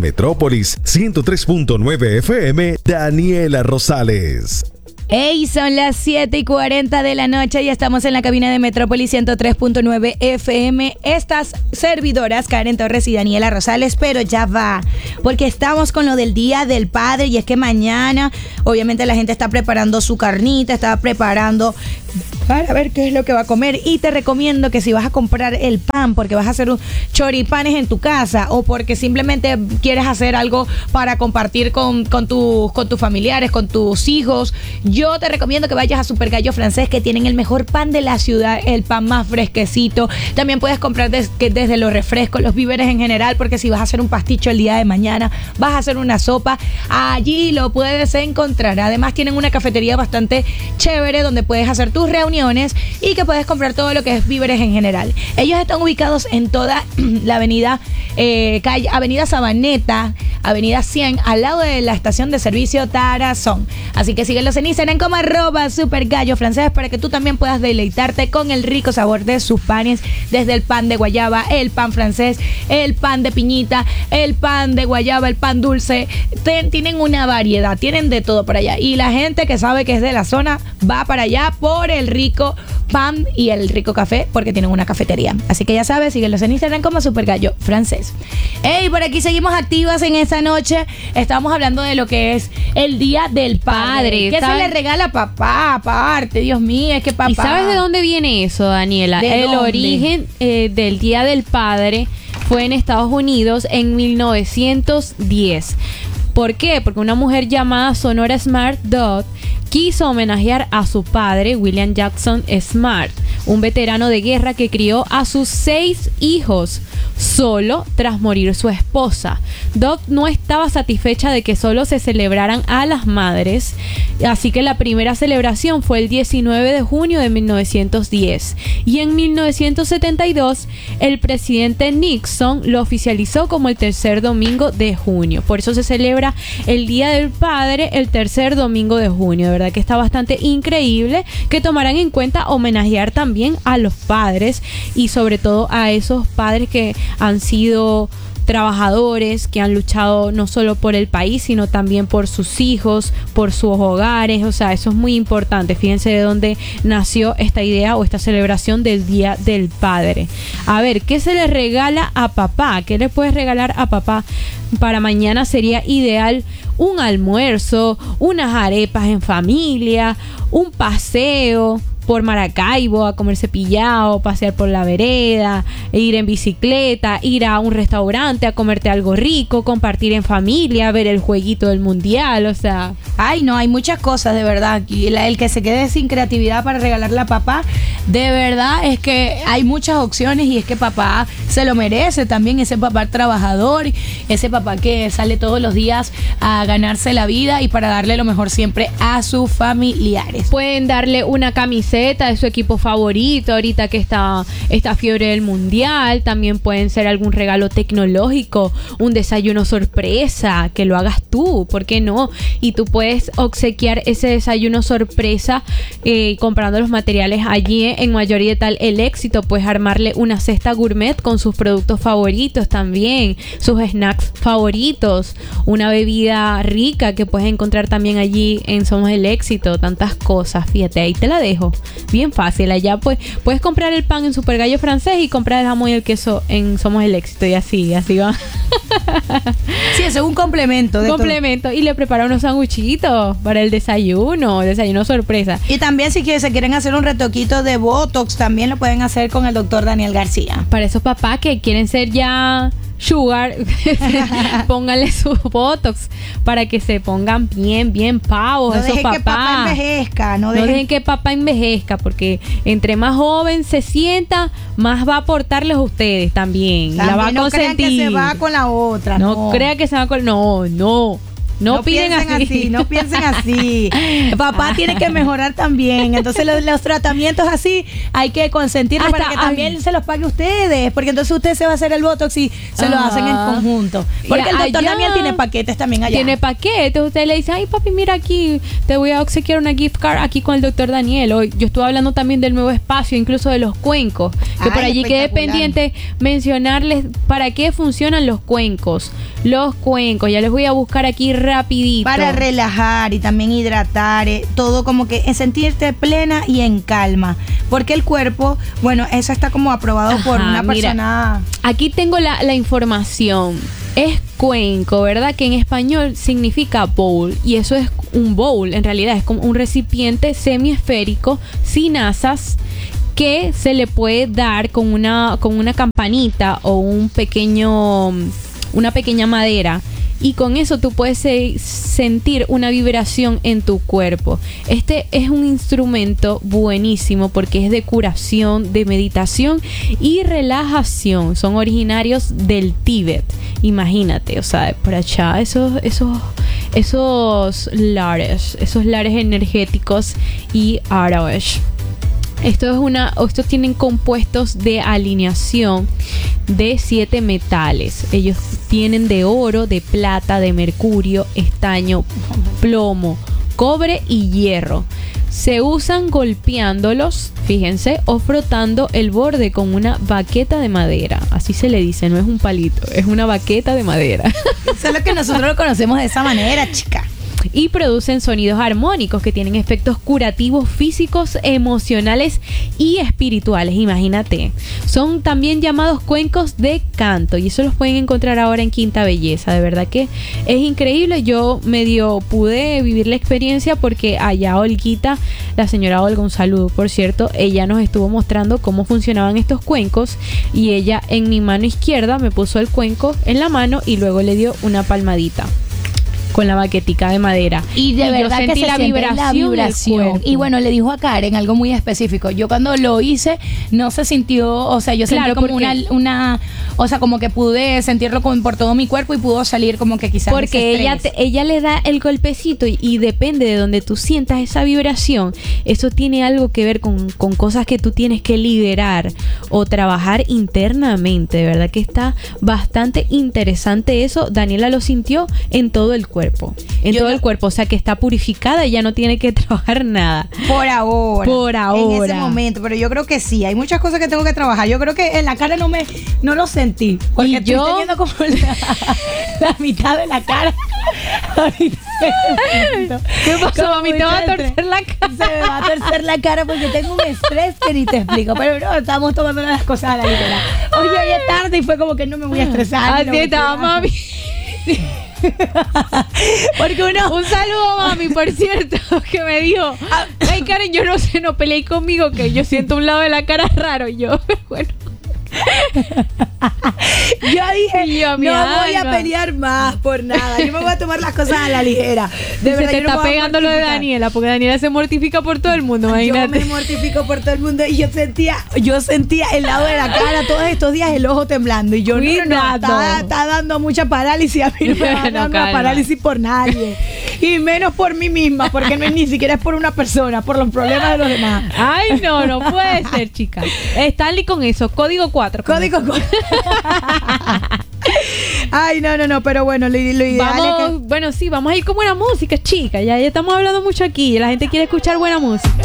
Metrópolis 103.9 FM, Daniela Rosales. Hey, son las 7:40 de la noche y estamos en la cabina de Metrópolis 103.9 FM. Estas servidoras, Karen Torres y Daniela Rosales, pero ya va, porque estamos con lo del Día del Padre y es que mañana, obviamente la gente está preparando su carnita, está preparando para ver qué es lo que va a comer y te recomiendo que si vas a comprar el pan porque vas a hacer un choripanes en tu casa o porque simplemente quieres hacer algo para compartir con tus familiares, con tus hijos, yo te recomiendo que vayas a Super Gallo Francés, que tienen el mejor pan de la ciudad, el pan más fresquecito. También puedes comprar desde los refrescos, los víveres en general, porque si vas a hacer un pasticho el día de mañana, vas a hacer una sopa, allí lo puedes encontrar. Además tienen una cafetería bastante chévere donde puedes hacer tus reuniones y que puedes comprar todo lo que es víveres en general. Ellos están ubicados en toda la avenida Sabaneta, avenida 100, al lado de la estación de servicio Tarazón. Así que síguelos en Instagram como @supergallofrancés para que tú también puedas deleitarte con el rico sabor de sus panes, desde el pan de guayaba, el pan francés, el pan de piñita, el pan de guayaba, el pan dulce. Tienen una variedad, tienen de todo por allá. Y la gente que sabe que es de la zona va para allá por el rico pan y el rico café, porque tienen una cafetería. Así que ya sabes, síguelos en Instagram como Supergallo Francés. Hey, por aquí seguimos activas en esta noche. Estamos hablando de lo que es el Día del Padre. ¿Qué se le regala a papá aparte? Dios mío, es que papá... ¿Y sabes de dónde viene eso, Daniela? El origen del Día del Padre fue en Estados Unidos en 1910. ¿Por qué? Porque una mujer llamada Sonora Smart Dodd quiso homenajear a su padre, William Jackson Smart, un veterano de guerra que crió a sus 6 hijos solo tras morir su esposa. Dodd no estaba satisfecha de que solo se celebraran a las madres, así que la primera celebración fue el 19 de junio de 1910 y en 1972 el presidente Nixon lo oficializó como el tercer domingo de junio. Por eso se celebra el Día del Padre el tercer domingo de junio. De verdad que está bastante increíble que tomaran en cuenta homenajear también a los padres y sobre todo a esos padres que han sido trabajadores, que han luchado no solo por el país, sino también por sus hijos, por sus hogares. O sea, eso es muy importante. Fíjense de dónde nació esta idea o esta celebración del Día del Padre. A ver, ¿qué se le regala a papá? ¿Qué le puedes regalar a papá? Para mañana sería ideal un almuerzo, unas arepas en familia, un paseo por Maracaibo a comer cepillado, pasear por la vereda, ir en bicicleta, ir a un restaurante a comerte algo rico, compartir en familia, ver el jueguito del mundial, o sea... Ay, no, hay muchas cosas, de verdad. Y el que se quede sin creatividad para regalarle a papá, de verdad es que hay muchas opciones y es que papá se lo merece también, ese papá trabajador, ese papá que sale todos los días a ganarse la vida y para darle lo mejor siempre a sus familiares. Pueden darle una camiseta de su equipo favorito ahorita que está esta fiebre del mundial. También pueden ser algún regalo tecnológico, un desayuno sorpresa, que lo hagas tú, ¿por qué no? Y tú puedes obsequiar ese desayuno sorpresa comprando los materiales allí en Mayor y de Tal El Éxito. Puedes armarle una cesta gourmet con sus productos favoritos también, sus snacks favoritos, una bebida rica que puedes encontrar también allí en Somos el Éxito. Tantas cosas, fíjate, ahí te la dejo. Bien fácil, allá pues puedes comprar el pan en Super Gallo Francés y comprar el jamón y el queso en Somos el Éxito y así va. Sí, eso es un complemento. Complemento. Y le prepara unos sanguchitos para el desayuno sorpresa. Y también si se quieren hacer un retoquito de Botox, también lo pueden hacer con el doctor Daniel García. Para esos papás que quieren ser ya sugar, pónganle su Botox para que se pongan bien pavos. No esos dejen papás. que papá envejezca. No dejen que papá envejezca, porque entre más joven se sienta, más va a aportarles a ustedes también. La va a no consentir. crean que se va con la otra. No crean que se va con... No. No piden así. No piensen así. Papá tiene que mejorar también. Entonces los tratamientos así hay que consentirlos para que también se los pague ustedes. Porque entonces usted se va a hacer el Botox y se lo hacen en conjunto. Porque el doctor Daniel tiene paquetes también allá. Tiene paquetes. Usted le dice, ay papi, mira aquí, te voy a obsequiar una gift card aquí con el doctor Daniel. Hoy yo estuve hablando también del nuevo espacio, incluso de los cuencos. Que por allí quedé pendiente mencionarles para qué funcionan los cuencos. Los cuencos, ya les voy a buscar aquí rapidito. Para relajar y también hidratar, todo como que sentirte plena y en calma. Porque el cuerpo, bueno, eso está como aprobado por una persona. Aquí tengo la información. Es cuenco, ¿verdad? Que en español significa bowl. Y eso es un bowl, en realidad es como un recipiente semiesférico sin asas que se le puede dar con una campanita o una pequeña madera. Y con eso tú puedes sentir una vibración en tu cuerpo. Este es un instrumento buenísimo porque es de curación, de meditación y relajación. Son originarios del Tíbet. Imagínate, o sea, por allá esos lares energéticos y árabes. Estos tienen compuestos de alineación de 7 metales. Ellos tienen de oro, de plata, de mercurio, estaño, plomo, cobre y hierro. Se usan golpeándolos, fíjense, o frotando el borde con una baqueta de madera. Así se le dice, no es un palito, es una baqueta de madera. Eso es lo que nosotros lo conocemos de esa manera, chica. Y producen sonidos armónicos que tienen efectos curativos físicos, emocionales y espirituales. Imagínate. Son también llamados cuencos de canto y eso los pueden encontrar ahora en Quinta Belleza. De verdad que es increíble. Yo medio pude vivir la experiencia porque allá Olguita, la señora Olga, un saludo por cierto, ella nos estuvo mostrando cómo funcionaban estos cuencos y ella en mi mano izquierda me puso el cuenco en la mano y luego le dio una palmadita con la baquetica de madera. Y de verdad yo sentí que la vibración. Y bueno, le dijo a Karen algo muy específico. Yo cuando lo hice no se sintió, o sea, yo sentí como una, o sea, como que pude sentirlo por todo mi cuerpo y pudo salir como que quizás porque ella le da el golpecito y depende de donde tú sientas esa vibración. Eso tiene algo que ver con cosas que tú tienes que liberar o trabajar internamente. De verdad que está bastante interesante eso. Daniela lo sintió en todo el cuerpo. El cuerpo, o sea que está purificada y ya no tiene que trabajar nada. Por ahora. En ese momento. momento, pero yo creo que sí, hay muchas cosas que tengo que trabajar. Yo creo que en la cara no lo sentí. Porque y estoy teniendo como la mitad de la cara. ¿Qué pasó, mami? Te va a torcer la cara. Se me va a torcer la cara porque tengo un estrés que ni te explico. Pero no, estamos tomando las cosas a la ligera. Hoy es tarde y fue como que no me voy a estresar. Así estaba, mami. Porque un saludo, mami, por cierto, que me dijo, ay Karen, yo no sé, no peleé conmigo, que yo siento un lado de la cara raro. Yo, bueno, yo dije, no voy a pelear más por nada. Yo me voy a tomar las cosas a la ligera. De verdad, te está pegando lo de Daniela, porque Daniela se mortifica por todo el mundo. Imagínate. Yo me mortifico por todo el mundo y yo sentía el lado de la cara todos estos días, el ojo temblando. Y yo está dando mucha parálisis. A mí no me va a dar una parálisis por nadie. Y menos por mí misma, porque ni siquiera es por una persona, por los problemas de los demás. Ay, no puede ser, chica. Stanley con eso, código 4. Código 4. Ay, no, pero bueno, lo ideal es que... Bueno, sí, vamos a ir con buena música, chica. Ya estamos hablando mucho aquí. La gente quiere escuchar buena música.